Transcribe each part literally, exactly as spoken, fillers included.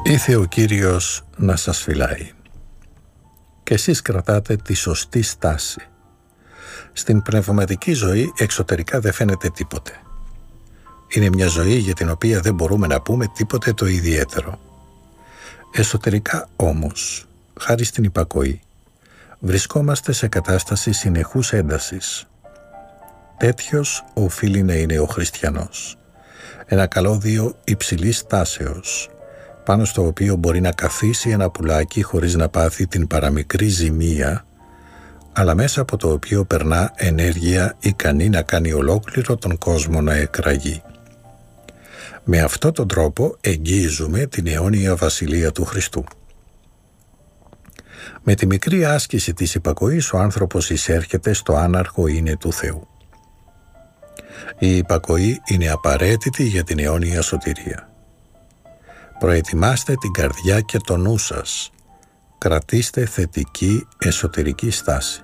Ήθε ο Κύριος να σας φυλάει και εσείς κρατάτε τη σωστή στάση. Στην πνευματική ζωή εξωτερικά δεν φαίνεται τίποτε. Είναι μια ζωή για την οποία δεν μπορούμε να πούμε τίποτε το ιδιαίτερο. Εσωτερικά όμως, χάρη στην υπακοή, βρισκόμαστε σε κατάσταση συνεχούς έντασης. Τέτοιος οφείλει να είναι ο χριστιανός. Ένα καλώδιο υψηλής τάσεως, πάνω στο οποίο μπορεί να καθίσει ένα πουλάκι χωρίς να πάθει την παραμικρή ζημία, αλλά μέσα από το οποίο περνά ενέργεια ικανή να κάνει ολόκληρο τον κόσμο να εκραγεί. Με αυτόν τον τρόπο εγγύζουμε την αιώνια βασιλεία του Χριστού. Με τη μικρή άσκηση της υπακοής ο άνθρωπος εισέρχεται στο άναρχο είναι του Θεού. Η υπακοή είναι απαραίτητη για την αιώνια σωτηρία. Προετοιμάστε την καρδιά και το νου σας. Κρατήστε θετική εσωτερική στάση.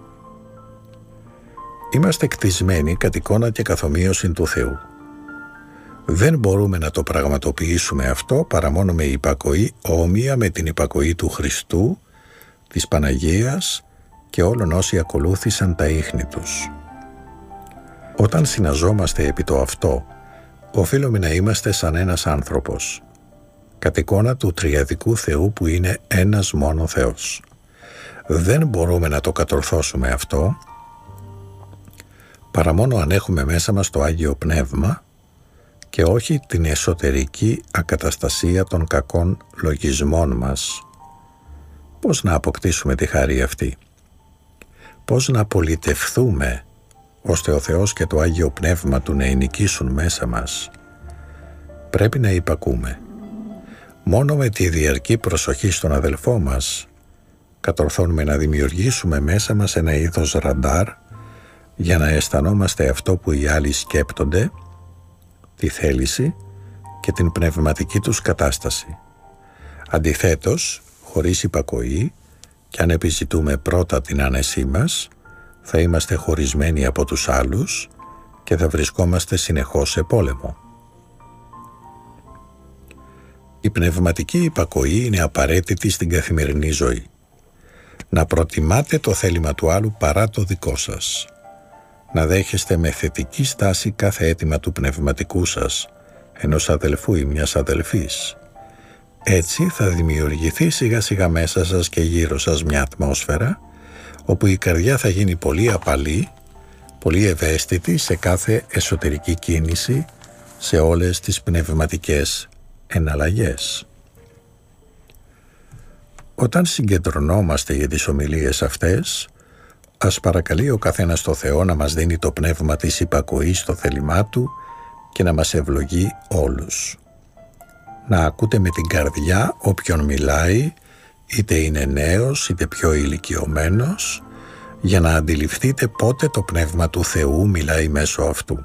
Είμαστε κτισμένοι κατ' εικόνα και καθομοίωση του Θεού. Δεν μπορούμε να το πραγματοποιήσουμε αυτό παρά μόνο με υπακοή όμοια με την υπακοή του Χριστού, της Παναγίας και όλων όσοι ακολούθησαν τα ίχνη τους. Όταν συναζόμαστε επί το αυτό, οφείλουμε να είμαστε σαν ένας άνθρωπος, κατ' εικόνα του τριαδικού Θεού που είναι ένας μόνο Θεός. Δεν μπορούμε να το κατορθώσουμε αυτό, παρά μόνο αν έχουμε μέσα μας το Άγιο Πνεύμα και όχι την εσωτερική ακαταστασία των κακών λογισμών μας. Πώς να αποκτήσουμε τη χάρη αυτή? Πώς να πολιτευθούμε ώστε ο Θεός και το Άγιο Πνεύμα Του να ενοικήσουν μέσα μας? Πρέπει να υπακούμε. Μόνο με τη διαρκή προσοχή στον αδελφό μας κατορθώνουμε να δημιουργήσουμε μέσα μας ένα είδος ραντάρ για να αισθανόμαστε αυτό που οι άλλοι σκέπτονται, τη θέληση και την πνευματική τους κατάσταση. Αντιθέτως, χωρίς υπακοή και αν επιζητούμε πρώτα την άνεσή μας, θα είμαστε χωρισμένοι από τους άλλους και θα βρισκόμαστε συνεχώς σε πόλεμο. Η πνευματική υπακοή είναι απαραίτητη στην καθημερινή ζωή. Να προτιμάτε το θέλημα του άλλου παρά το δικό σας. Να δέχεστε με θετική στάση κάθε αίτημα του πνευματικού σας, ενός αδελφού ή μιας αδελφής. Έτσι θα δημιουργηθεί σιγά σιγά μέσα σας και γύρω σας μια ατμόσφαιρα, όπου η καρδιά θα γίνει πολύ απαλή, πολύ ευαίσθητη σε κάθε εσωτερική κίνηση, σε όλες τις πνευματικές εναλλαγές. Όταν συγκεντρωνόμαστε για τις ομιλίες αυτές, ας παρακαλεί ο καθένας το Θεό να μας δίνει το πνεύμα της υπακοής στο θέλημά Του και να μας ευλογεί όλους. Να ακούτε με την καρδιά όποιον μιλάει, είτε είναι νέος είτε πιο ηλικιωμένος, για να αντιληφθείτε πότε το πνεύμα του Θεού μιλάει μέσω αυτού.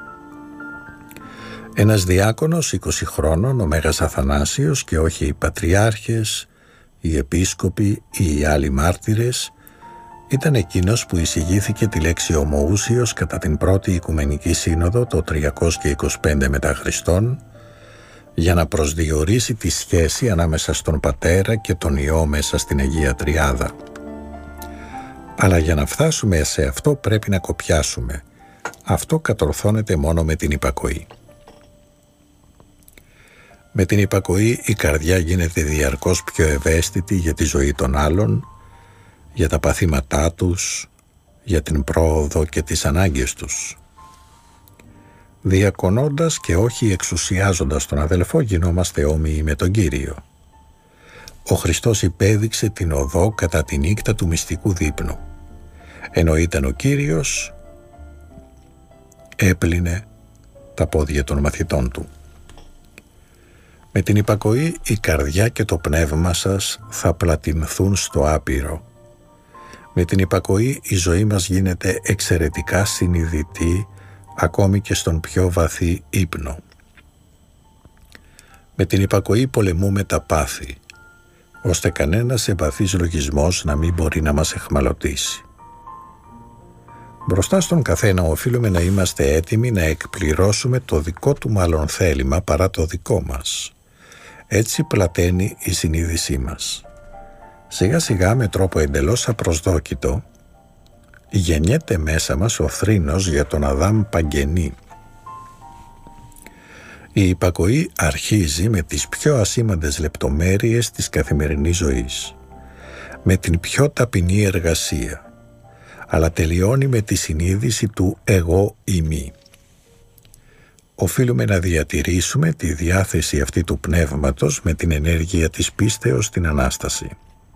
Ένας διάκονος είκοσι χρόνων, ο Μέγας Αθανάσιος, και όχι οι πατριάρχες, οι επίσκοποι ή οι άλλοι μάρτυρες, ήταν εκείνος που εισηγήθηκε τη λέξη ομοούσιος κατά την πρώτη Οικουμενική Σύνοδο το τριακόσια είκοσι πέντε μετά Χριστόν, για να προσδιορίσει τη σχέση ανάμεσα στον Πατέρα και τον Υιό μέσα στην Αγία Τριάδα. Αλλά για να φτάσουμε σε αυτό πρέπει να κοπιάσουμε. Αυτό κατορθώνεται μόνο με την υπακοή. Με την υπακοή η καρδιά γίνεται διαρκώς πιο ευαίσθητη για τη ζωή των άλλων, για τα παθήματά τους, για την πρόοδο και τις ανάγκες τους. Διακονώντας και όχι εξουσιάζοντας τον αδελφό γινόμαστε όμοιοι με τον Κύριο. Ο Χριστός υπέδειξε την οδό κατά τη νύχτα του μυστικού δείπνου. Ενώ ήταν ο Κύριος, έπλυνε τα πόδια των μαθητών Του. Με την υπακοή η καρδιά και το πνεύμα σας θα πλατινθούν στο άπειρο. Με την υπακοή η ζωή μας γίνεται εξαιρετικά συνειδητή ακόμη και στον πιο βαθύ ύπνο. Με την υπακοή πολεμούμε τα πάθη, ώστε κανένας εμπαθής λογισμός να μην μπορεί να μας εχμαλωτήσει. Μπροστά στον καθένα οφείλουμε να είμαστε έτοιμοι να εκπληρώσουμε το δικό του μάλλον θέλημα παρά το δικό μας. Έτσι πλαταίνει η συνείδησή μας. Σιγά σιγά, με τρόπο εντελώς απροσδόκητο, γεννιέται μέσα μας ο θρήνος για τον Αδάμ Παγγενή. Η υπακοή αρχίζει με τις πιο ασήμαντες λεπτομέρειες της καθημερινής ζωής, με την πιο ταπεινή εργασία, αλλά τελειώνει με τη συνείδηση του εγώ ημί. Οφείλουμε να διατηρήσουμε τη διάθεση αυτή του πνεύματος με την ενέργεια της πίστεως στην Ανάσταση.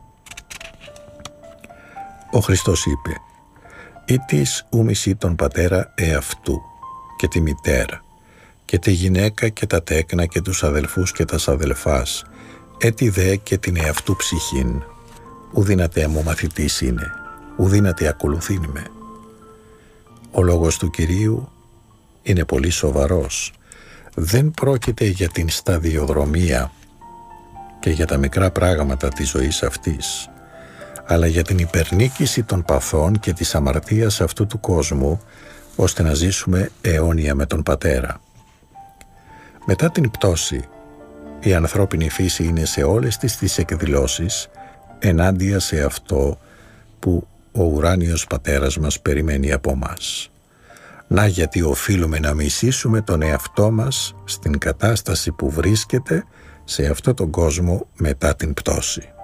Ο Χριστός είπε «Ήτις ούμισι τον πατέρα εαυτού και τη μητέρα και τη γυναίκα και τα τέκνα και τους αδελφούς και τας αδελφάς, έτι δε και την εαυτού ψυχήν, ουδύνατε μου μαθητής είναι, ουδύνατε ακολουθήν με». Ο λόγος του Κυρίου είναι πολύ σοβαρός. Δεν πρόκειται για την σταδιοδρομία και για τα μικρά πράγματα της ζωής αυτής, αλλά για την υπερνίκηση των παθών και της αμαρτίας αυτού του κόσμου, ώστε να ζήσουμε αιώνια με τον Πατέρα. Μετά την πτώση, η ανθρώπινη φύση είναι σε όλες τις τις εκδηλώσεις ενάντια σε αυτό που ο ουράνιος Πατέρας μας περιμένει από μας. Να γιατί οφείλουμε να μισήσουμε τον εαυτό μας στην κατάσταση που βρίσκεται σε αυτόν τον κόσμο μετά την πτώση.